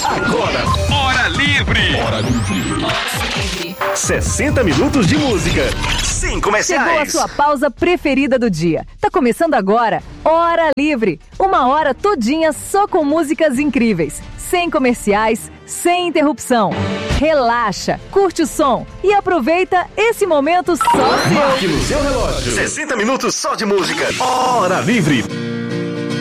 Agora, Hora Livre. Hora Livre. 60 minutos de música, sem comerciais. Chegou a sua pausa preferida do dia. Tá começando agora, Hora Livre. Uma hora todinha só com músicas incríveis, sem comerciais, sem interrupção. Relaxa, curte o som e aproveita esse momento só seu. Marque no seu relógio. 60 minutos só de música. Hora Livre.